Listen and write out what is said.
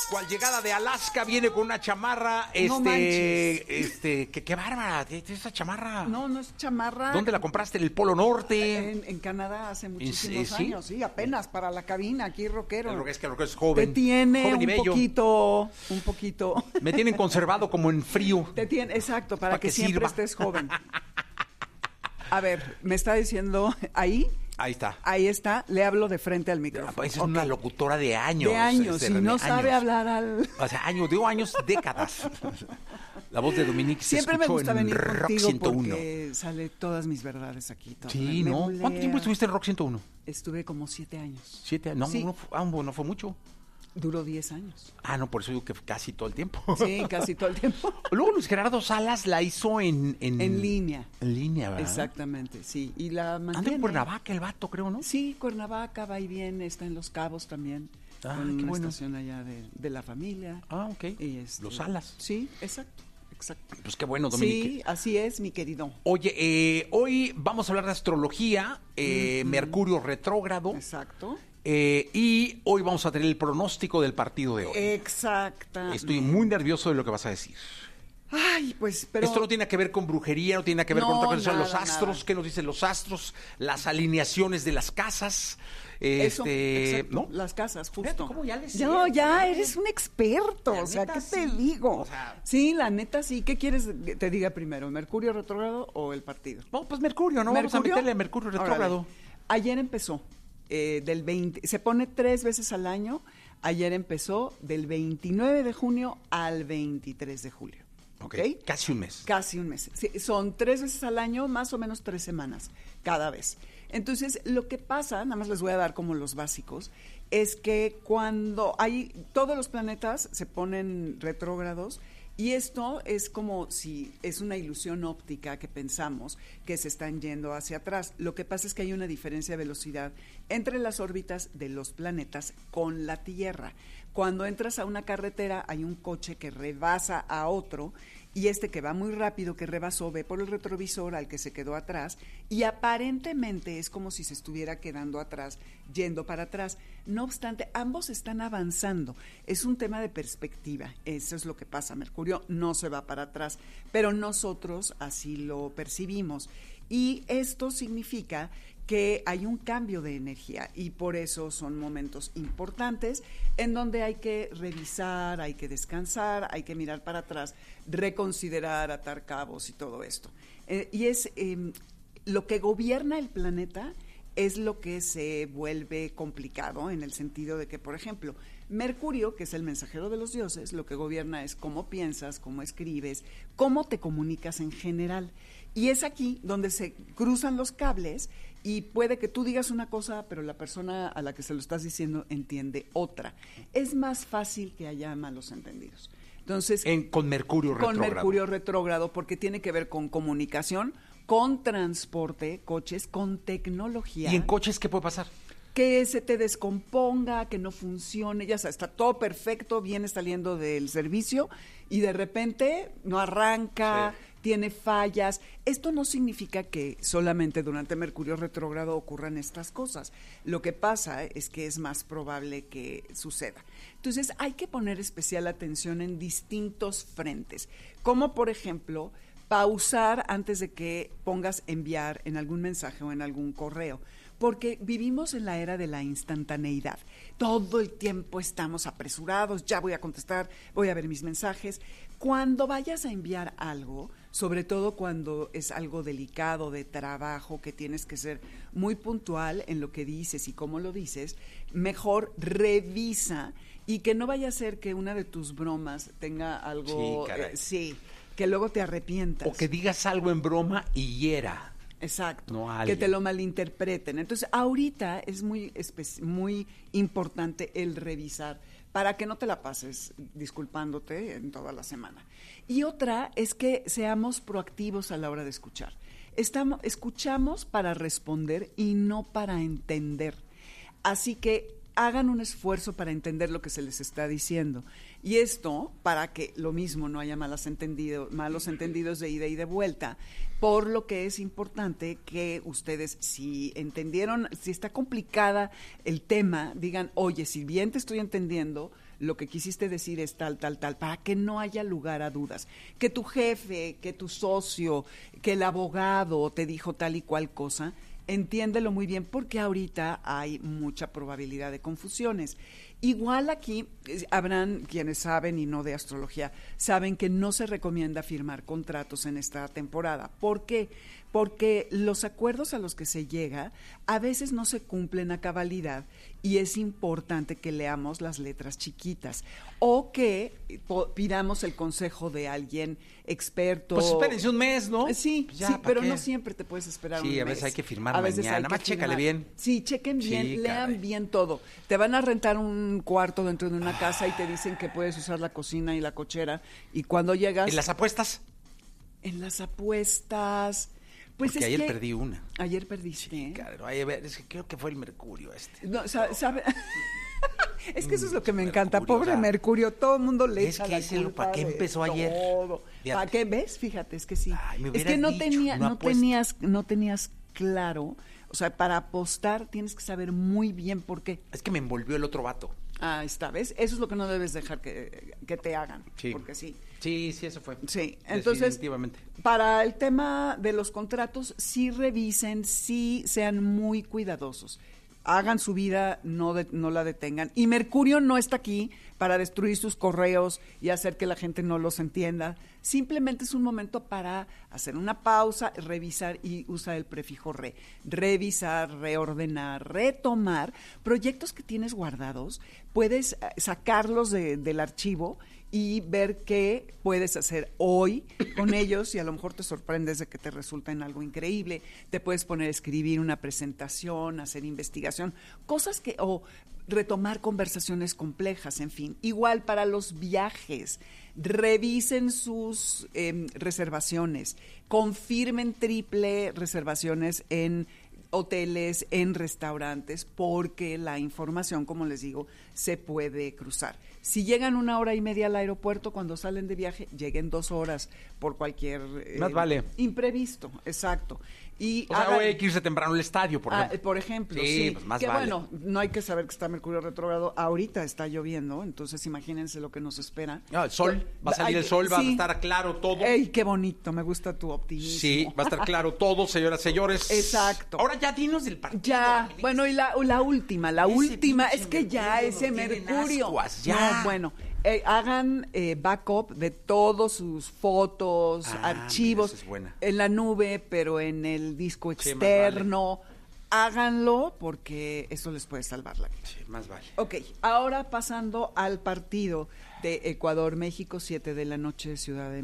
Cual llegada de Alaska viene con una chamarra, No manches. qué bárbara, esa chamarra. No es chamarra. ¿Dónde la compraste? ¿En el Polo Norte? En Canadá hace muchísimos ¿sí? años, sí, apenas para la cabina, aquí rockero. Es que el rockero es joven. Te tiene joven y un bello. poquito. Me tienen conservado como en frío. Te tiene, exacto, para que siempre sirva. estés joven. A ver, me está diciendo ahí. Ahí está. Ahí está, le hablo de frente al micrófono. Es una locutora de años. De años, y no sabe hablar al... O sea, años, décadas. La voz de Dominique se Siempre me escuchó gusta en venir Rock contigo 101. porque sale todas mis verdades aquí. Sí, ¿no? ¿Cuánto tiempo estuviste en Rock 101? Estuve como 7 años. 7 años. No, Sí. no fue mucho. Duró 10 años. No, por eso digo que casi todo el tiempo. Sí, casi todo el tiempo. Luego Luis Gerardo Salas la hizo en línea. En línea, ¿verdad? Exactamente, sí. Y la Anda mantiene. en Cuernavaca el vato, creo, ¿no? Sí, Cuernavaca, va y viene, está en Los Cabos también. Con qué una bueno. estación allá de la familia. Ok. Y Los Salas. Sí, exacto. Pues qué bueno, Dominique. Sí, así es, mi querido. Oye, hoy vamos a hablar de astrología, Mercurio retrógrado. Exacto. Y hoy vamos a tener el pronóstico del partido de hoy. Exacta. Estoy muy nervioso de lo que vas a decir. Ay, pues, pero... Esto no tiene que ver con brujería, no tiene que ver No, con otra cosa. Son los nada, astros, nada. ¿qué nos dicen los astros? Las alineaciones de las casas. Eso, exacto, ¿no? las casas, Fíjate justo. cómo ya le sé, No, ya ¿eh? eres un experto, La o sea, neta, ¿qué te sí. digo? O sea- Sí, la neta sí. ¿Qué quieres que te diga primero, Mercurio retrógrado o el partido? No, pues Mercurio, ¿no? Vamos a meterle a Mercurio retrógrado. Órale. Ayer empezó, del 20, se pone 3 veces al año. Ayer empezó del 29 de junio al 23 de julio. Ok, ¿Ok? casi un mes. Casi un mes. Sí, son 3 veces al año, más o menos 3 semanas cada vez. Entonces, lo que pasa, nada más les voy a dar como los básicos, es que cuando todos los planetas se ponen retrógrados, y esto es como si es una ilusión óptica que pensamos que se están yendo hacia atrás. Lo que pasa es que hay una diferencia de velocidad entre las órbitas de los planetas con la Tierra. Cuando entras a una carretera hay un coche que rebasa a otro, y este que va muy rápido, que rebasó, ve por el retrovisor al que se quedó atrás, y aparentemente es como si se estuviera quedando atrás, yendo para atrás. No obstante, ambos están avanzando. Es un tema de perspectiva. Eso es lo que pasa. Mercurio no se va para atrás, pero nosotros así lo percibimos. Y esto significa que hay un cambio de energía, y por eso son momentos importantes en donde hay que revisar, hay que descansar, hay que mirar para atrás, reconsiderar, atar cabos y todo esto. Y es lo que gobierna el planeta es lo que se vuelve complicado, en el sentido de que, por ejemplo, Mercurio, que es el mensajero de los dioses, lo que gobierna es cómo piensas, cómo escribes, cómo te comunicas en general. Y es aquí donde se cruzan los cables, y puede que tú digas una cosa, pero la persona a la que se lo estás diciendo entiende otra. Es más fácil que haya malos entendidos. Entonces, Con Mercurio retrógrado. con Mercurio retrógrado, porque tiene que ver con comunicación, con transporte, coches, con tecnología. ¿Y en coches qué puede pasar? Que se te descomponga, que no funcione, ya sabes, está todo perfecto, viene saliendo del servicio y de repente no arranca, tiene fallas. Esto no significa que solamente durante Mercurio retrógrado ocurran estas cosas. Lo que pasa es que es más probable que suceda. Entonces hay que poner especial atención en distintos frentes, como por ejemplo pausar antes de que pongas enviar en algún mensaje o en algún correo, porque vivimos en la era de la instantaneidad. Todo el tiempo estamos apresurados, ya voy a contestar, voy a ver mis mensajes. Cuando vayas a enviar algo, sobre todo cuando es algo delicado de trabajo, que tienes que ser muy puntual en lo que dices y cómo lo dices, mejor revisa, y que no vaya a ser que una de tus bromas tenga algo, Sí, caray. que luego te arrepientas. O que digas algo en broma y hiera. Exacto, No a que alguien. te lo malinterpreten. Entonces, ahorita es muy importante el revisar para que no te la pases disculpándote en toda la semana. Y otra es que seamos proactivos a la hora de escuchar. Escuchamos para responder y no para entender. Así que hagan un esfuerzo para entender lo que se les está diciendo. Y esto para que lo mismo no haya malos entendidos de ida y de vuelta. Por lo que es importante que ustedes, si entendieron, si está complicada el tema, digan, oye, si bien te estoy entendiendo, lo que quisiste decir es tal, tal, tal, para que no haya lugar a dudas. Que tu jefe, que tu socio, que el abogado te dijo tal y cual cosa, entiéndelo muy bien porque ahorita hay mucha probabilidad de confusiones. Igual aquí habrán quienes saben y no de astrología, saben que no se recomienda firmar contratos en esta temporada. ¿Por qué? Porque los acuerdos a los que se llega a veces no se cumplen a cabalidad y es importante que leamos las letras chiquitas o que pidamos el consejo de alguien experto. Pues espérense un mes, ¿no? Sí, Pues ya, sí, ¿para pero qué? no siempre te puedes esperar un mes. Sí, a veces hay que firmar A veces mañana. hay Nada que más chécale firmar. bien. Sí, chequen bien, Sí, lean caray. bien todo. Te van a rentar un cuarto dentro de una casa y te dicen que puedes usar la cocina y la cochera y cuando llegas... ¿Y las apuestas? En las apuestas... Pues Porque es ayer que perdí una. Ayer perdiste. ¿Eh? Claro, ay, a ver, es que creo que fue el Mercurio este. No, sabe... Es que eso es lo que me encanta. Mercurio, Pobre o sea, Mercurio, todo el mundo le es echa que la ese lo- culpa ¿para qué de empezó ayer? todo. Fíjate. ¿Para qué? ¿Ves? Fíjate, es que sí. Ay, me Es que hubieras dicho, no apuestes. no tenías claro. O sea, para apostar tienes que saber muy bien por qué. Es que me envolvió el otro vato. Ah, está, ¿ves? Eso es lo que no debes dejar que te hagan. Sí. Porque sí. Sí, sí, eso fue. Sí, entonces, Definitivamente. para el tema de los contratos, sí revisen, sí sean muy cuidadosos. Hagan su vida, no la detengan. Y Mercurio no está aquí para destruir sus correos y hacer que la gente no los entienda. Simplemente es un momento para hacer una pausa, revisar y usar el prefijo re. Revisar, reordenar, retomar. Proyectos que tienes guardados, puedes sacarlos del archivo y ver qué puedes hacer hoy con ellos y a lo mejor te sorprendes de que te resulta en algo increíble. Te puedes poner a escribir una presentación, hacer investigación, cosas que, o retomar conversaciones complejas, en fin. Igual para los viajes, revisen sus reservaciones, confirmen triple reservaciones en hoteles, en restaurantes, porque la información, como les digo, se puede cruzar. Si llegan 1 hora y media al aeropuerto, cuando salen de viaje, lleguen 2 horas por cualquier Más vale. imprevisto, exacto. Y O sea, hagan- hay que irse temprano al estadio, por ejemplo. por ejemplo, Sí, sí. pues más que vale. bueno, no hay que saber que está Mercurio retrógrado. Ahorita está lloviendo, entonces imagínense lo que nos espera. Ah, el sol, va a salir el sol, va a Sí. estar claro todo. ¡Ey, qué bonito! Me gusta tu optimismo. Sí, va a estar claro todo, señoras y señores. Exacto. Ahora ya dinos del partido. Ya, bueno, y la última, última, pinche es que ya Mercurio ese nos tiene en Mercurio. ascuas, ya. No, bueno, hagan backup de todos sus fotos, Ah, archivos mira, esa es buena. en la nube, pero en el disco Sí, más externo. Háganlo porque eso les puede salvar la vida. Sí, más vale. Ok, ahora pasando al partido de Ecuador-México, 7 de la noche, Ciudad de